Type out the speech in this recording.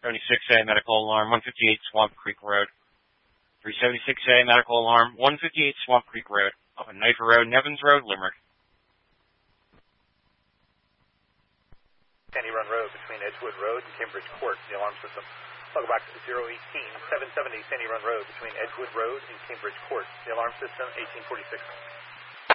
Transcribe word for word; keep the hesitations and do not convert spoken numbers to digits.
seventy-six A, medical alarm, one fifty-eight Swamp Creek Road. three seventy-six A, medical alarm, one fifty-eight Swamp Creek Road, up on Knifer Road, Nevins Road, Limerick. Sandy Run Road between Edgewood Road and Cambridge Court, the alarm system. Welcome back to zero one eight seven seventy Sandy Run Road between Edgewood Road and Cambridge Court, the alarm system, eighteen forty-six.